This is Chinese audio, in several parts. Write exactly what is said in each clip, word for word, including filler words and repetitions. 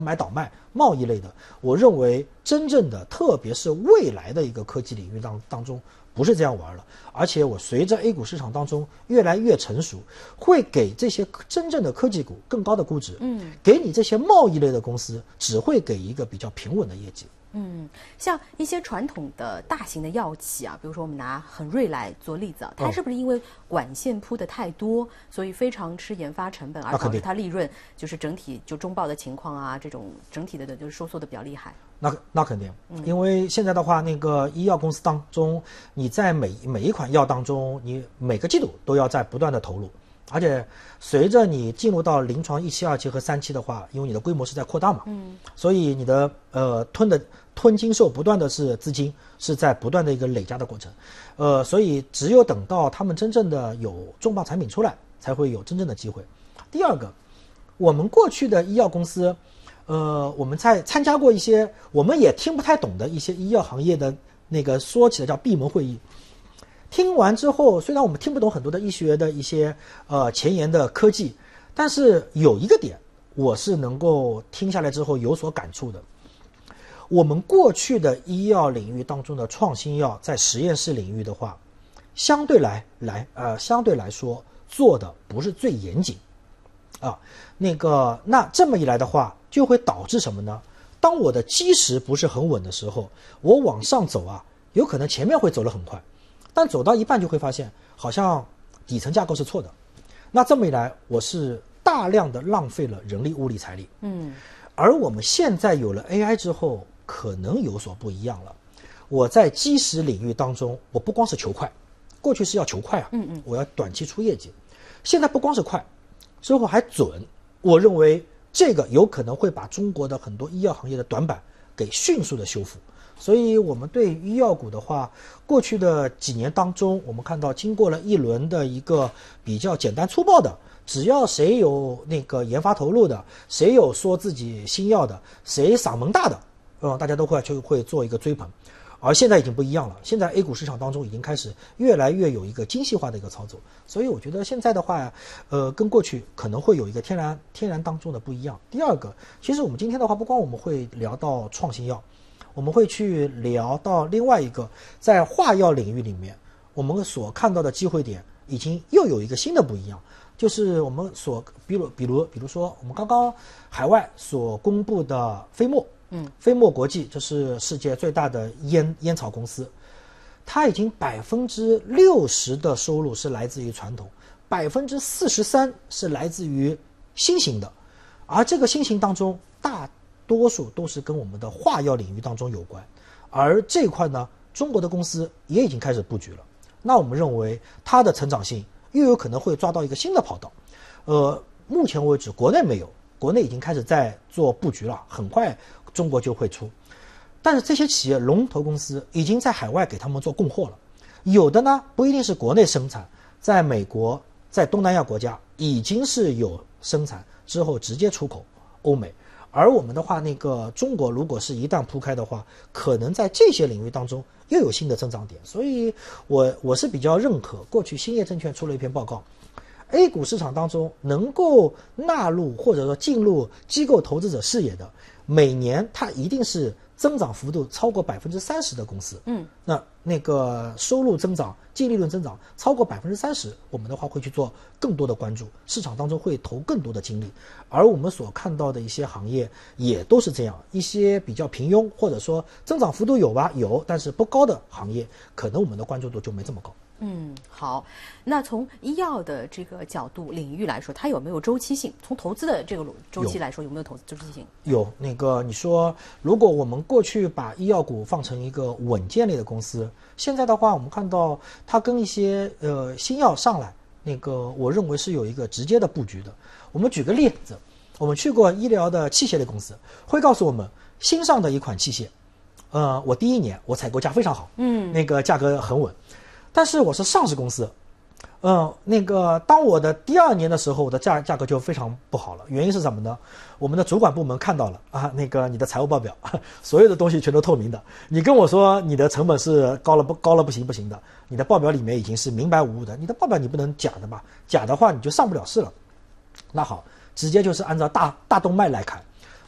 买倒卖贸易类的，我认为真正的特别是未来的一个科技领域当当中不是这样玩了，而且我随着 A 股市场当中越来越成熟，会给这些真正的科技股更高的估值，嗯，给你这些贸易类的公司只会给一个比较平稳的业绩。 嗯，像一些传统的大型的药企啊，比如说我们拿恒瑞来做例子啊，它是不是因为管线铺的太多，所以非常吃研发成本，而导致它利润就是整体就中报的情况啊，这种整体的就是收缩的比较厉害？ 那那肯定，因为现在的话，那个医药公司当中，你在每每一款药当中，你每个季度都要在不断的投入。而且随着你进入到临床一期、二期和三期的话，因为你的规模是在扩大嘛，嗯，所以你的呃吞的吞金兽不断的是资金是在不断的一个累加的过程，呃，所以只有等到他们真正的有重磅产品出来，才会有真正的机会。第二个，我们过去的医药公司，呃，我们在参加过一些我们也听不太懂的一些医药行业的那个说起来叫闭门会议。听完之后，虽然我们听不懂很多的医学的一些呃前沿的科技，但是有一个点我是能够听下来之后有所感触的。我们过去的医药领域当中的创新药在实验室领域的话，相对来来呃相对来说做的不是最严谨啊。那个那这么一来的话，就会导致什么呢？当我的基石不是很稳的时候，我往上走啊，有可能前面会走得很快。但走到一半就会发现，好像底层架构是错的。那这么一来，我是大量的浪费了人力、物力、财力。嗯，而我们现在有了 A I 之后，可能有所不一样了。我在基石领域当中，我不光是求快，过去是要求快啊，嗯嗯，我要短期出业绩。现在不光是快，之后还准。我认为这个有可能会把中国的很多医药行业的短板给迅速的修复。所以我们对医药股的话，过去的几年当中，我们看到经过了一轮的一个比较简单粗暴的，只要谁有那个研发投入的，谁有说自己新药的，谁嗓门大的，嗯，大家都会就会做一个追捧。而现在已经不一样了，现在 A 股市场当中已经开始越来越有一个精细化的一个操作，所以我觉得现在的话，呃，跟过去可能会有一个天然天然当中的不一样。第二个，其实我们今天的话，不光我们会聊到创新药。我们会去聊到另外一个，在化药领域里面，我们所看到的机会点已经又有一个新的不一样，就是我们所比如比如比如说我们刚刚海外所公布的飞墨，嗯，飞墨国际，这是世界最大的烟烟草公司，它已经百分之六十的收入是来自于传统，百分之四十三是来自于新型的，而这个新型当中大。多数都是跟我们的化药领域当中有关，而这一块呢，中国的公司也已经开始布局了。那我们认为它的成长性又有可能会抓到一个新的跑道。呃，目前为止国内没有，国内已经开始在做布局了，很快中国就会出。但是这些企业龙头公司已经在海外给他们做供货了，有的呢不一定是国内生产，在美国、在东南亚国家已经是有生产之后直接出口欧美。而我们的话，那个中国如果是一旦铺开的话，可能在这些领域当中又有新的增长点。所以我我是比较认可，过去兴业证券出了一篇报告 ，A 股市场当中能够纳入或者说进入机构投资者视野的，每年它一定是增长幅度超过百分之三十的公司。嗯，那那个收入增长、净利润增长超过百分之三十，我们的话会去做更多的关注，市场当中会投更多的精力。而我们所看到的一些行业也都是这样，一些比较平庸或者说增长幅度有吧有，但是不高的行业，可能我们的关注度就没这么高。 嗯，好。那从医药的这个角度领域来说，它有没有周期性？从投资的这个周期来说，有没有投资周期性？ 有。那个你说，如果我们过去把医药股放成一个稳健类的公司，现在的话，我们看到它跟一些呃新药上来，那个我认为是有一个直接的布局的。我们举个例子，我们去过医疗的器械类公司，会告诉我们新上的一款器械，呃，我第一年我采购价非常好，嗯，那个价格很稳。但是我是上市公司，嗯、呃，那个当我的第二年的时候，我的价价格就非常不好了。原因是什么呢？我们的主管部门看到了啊，那个你的财务报表，所有的东西全都透明的。你跟我说你的成本是高了不高了不行不行的，你的报表里面已经是明白无误的。你的报表你不能假的吧？假的话你就上不了市了。那好，直接就是按照大大动脉来看。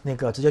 那个直接